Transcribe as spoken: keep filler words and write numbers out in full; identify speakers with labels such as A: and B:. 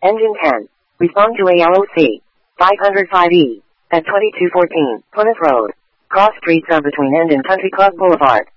A: Engine ten. Respond to A L O C. five oh five E. At twenty-two fourteen, Plymouth Road. Cross streets are between End and Country Club Boulevard.